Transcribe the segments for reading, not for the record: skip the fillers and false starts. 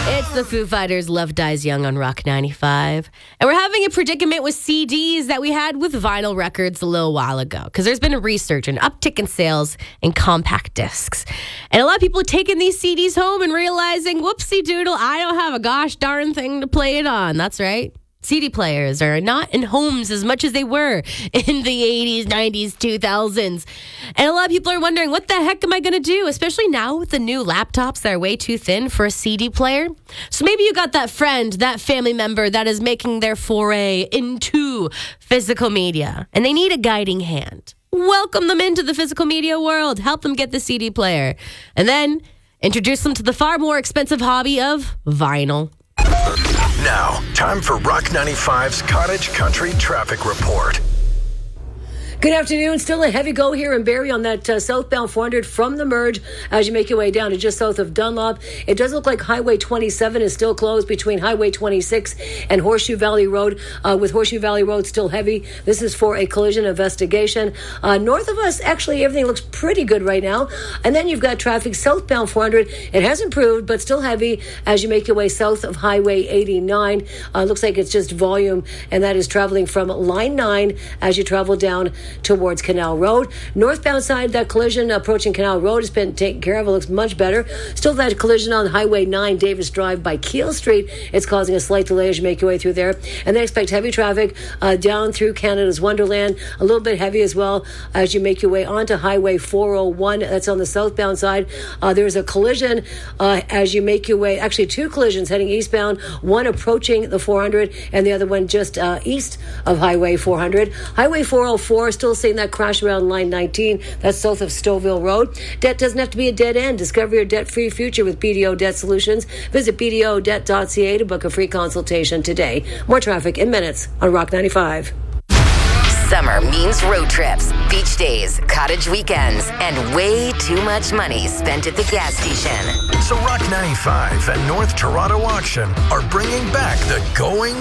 It's the Foo Fighters' Love Dies Young on Rock 95. And we're having a predicament with CDs that we had with vinyl records a little while ago. Because there's been a research and uptick in sales in compact discs. And a lot of people are taking these CDs home and realizing, whoopsie doodle, I don't have a gosh darn thing to play it on. That's right. CD players are not in homes as much as they were in the 80s, 90s, 2000s. And a lot of people are wondering, what the heck am I going to do? Especially now with the new laptops that are way too thin for a CD player. So maybe you got that friend, that family member that is making their foray into physical media, and they need a guiding hand. Welcome them into the physical media world. Help them get the CD player. And then introduce them to the far more expensive hobby of vinyl. Now, time for Rock 95's Cottage Country Traffic Report. Good afternoon. Still a heavy go here in Barrie on that southbound 400 from the merge as you make your way down to just south of Dunlop. It does look like Highway 27 is still closed between Highway 26 and Horseshoe Valley Road, with Horseshoe Valley Road still heavy. This is for a collision investigation. North of us, actually, everything looks pretty good right now. And then you've got traffic southbound 400. It has improved, but still heavy as you make your way south of Highway 89. Looks like it's just volume, and that is traveling from Line 9 as you travel down towards Canal Road. Northbound side, that collision approaching Canal Road has been taken care of. It looks much better. Still that collision on Highway 9, Davis Drive by Keele Street. It's causing a slight delay as you make your way through there. And then expect heavy traffic down through Canada's Wonderland. A little bit heavy as well as you make your way onto Highway 401. That's on the southbound side. There's a collision as you make your way, actually two collisions heading eastbound, one approaching the 400 and the other one just east of Highway 400. Highway 404, still seeing that crash around Line 19. That's south of Stouffville Road. Debt doesn't have to be a dead end. Discover your debt-free future with BDO Debt Solutions. Visit bdodebt.ca to book a free consultation today. More traffic in minutes on Rock 95. Summer means road trips, beach days, cottage weekends, and way too much money spent at the gas station. So Rock 95 and North Toronto Auction are bringing back the Going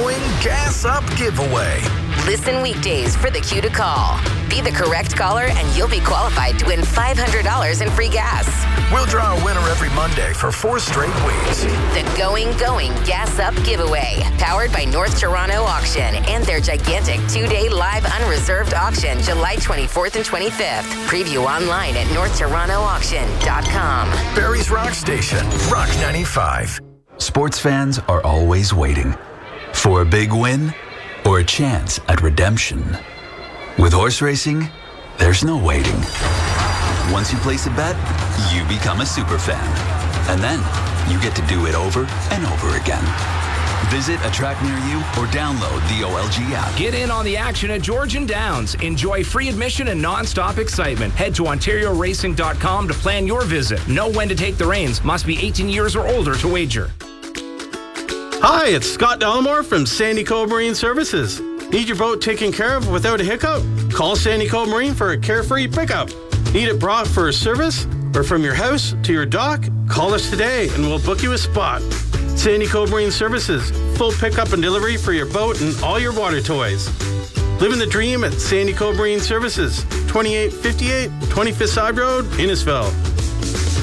Gas Up giveaway. Listen weekdays for the cue to call. Be the correct caller and you'll be qualified to win $500 in free gas. We'll draw a winner every Monday for 4 straight weeks. The Going Gas Up giveaway, powered by North Toronto Auction and their gigantic 2-day live unreserved auction July 24th and 25th. Preview online at northtorontoauction.com. Barrie's Rock Station, Rock 95. Sports fans are always waiting for a big win or a chance at redemption. With horse racing, there's no waiting. Once you place a bet, you become a super fan. And then you get to do it over and over again. Visit a track near you or download the OLG app. Get in on the action at Georgian Downs. Enjoy free admission and non-stop excitement. Head to OntarioRacing.com to plan your visit. Know when to take the reins. Must be 18 years or older to wager. Hi, it's Scott Dallimore from Sandy Cove Marine Services. Need your boat taken care of without a hiccup? Call Sandy Cove Marine for a carefree pickup. Need it brought for a service or from your house to your dock? Call us today and we'll book you a spot. Sandy Cove Marine Services, full pickup and delivery for your boat and all your water toys. Living the dream at Sandy Cove Marine Services, 2858 25th Side Road, Innisfil.